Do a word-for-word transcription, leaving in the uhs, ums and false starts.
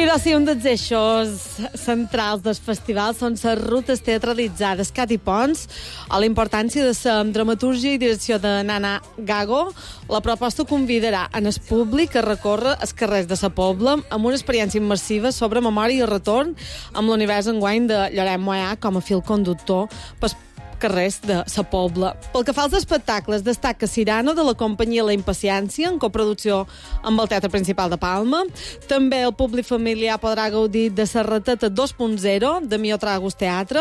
Però sí, un dels eixos centrals del festival són les rutes teatralitzades Cat i Pons, a la importància de la dramatúrgia i direcció de Nana Gago. La proposta convidarà en el públic a recórrer els carrers de la Pobla amb una experiència immersiva sobre memòria i retorn amb l'univers enguany de Lloret Moyà com a fil conductor pels carrers de la Pobla. Pel que fa als espectacles, destaca Cirano de la companyia La Impaciència, en coproducció amb el Teatre Principal de Palma. També el públic familiar podrà gaudir de la Rateta dos punt zero de Mio Tragus Teatre,